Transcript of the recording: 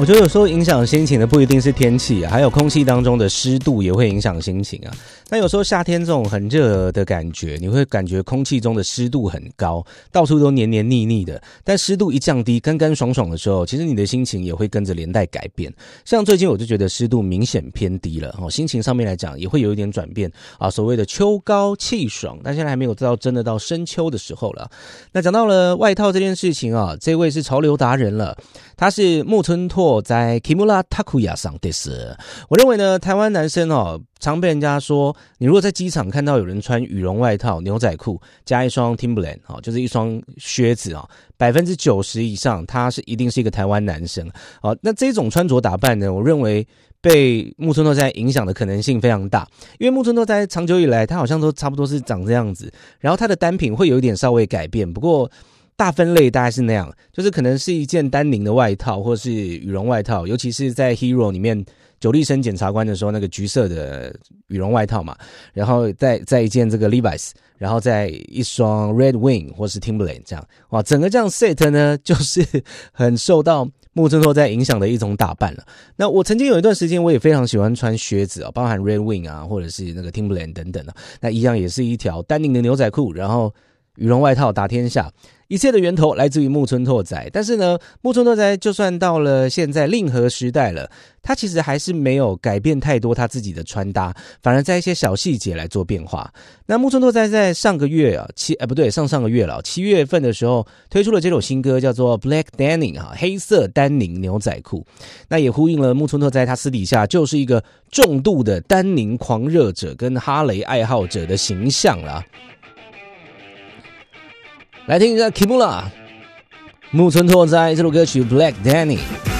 我觉得有时候影响心情的不一定是天气啊，还有空气当中的湿度也会影响心情啊。那有时候夏天这种很热的感觉，你会感觉空气中的湿度很高，到处都黏黏腻腻的，但湿度一降低，干干爽爽的时候，其实你的心情也会跟着连带改变。像最近我就觉得湿度明显偏低了，心情上面来讲也会有一点转变啊。所谓的秋高气爽，但现在还没有到真的到深秋的时候了。那讲到了外套这件事情啊，这位是潮流达人了，他是木村拓哉 Kimura Takuya さんです。我认为呢，台湾男生常被人家说，你如果在机场看到有人穿羽绒外套、牛仔裤加一双 Timberland 就是一双靴子90%以上他一定是一个台湾男生。那这种穿着打扮呢，我认为被木村拓哉影响的可能性非常大，因为木村拓哉长久以来他好像都差不多是长这样子，然后他的单品会有一点稍微改变，不过大分类大概是那样，就是可能是一件丹宁的外套或是羽绒外套，尤其是在 Hero 里面久利生检察官的时候那个橘色的羽绒外套嘛，然后再一件这个 Levi's， 然后再一双 Red Wing 或是 Timberland 这样，哇，整个这样 set 呢就是很受到木村拓哉影响的一种打扮了。那我曾经有一段时间我也非常喜欢穿靴子包含 Red Wing 啊或者是那个 Timberland 等等那一样也是一条丹宁的牛仔裤，然后羽绒外套打天下，一切的源头来自于木村拓哉。但是呢，木村拓哉就算到了现在令和时代了，他其实还是没有改变太多他自己的穿搭，反而在一些小细节来做变化。那木村拓哉在上个月上个月了，7月份的时候推出了这首新歌，叫做 Black Denim 黑色丹宁牛仔裤。那也呼应了木村拓哉他私底下就是一个重度的丹宁狂热者跟哈雷爱好者的形象啦。来听一下 Kimura 木村拓哉这首歌曲 Black Denim。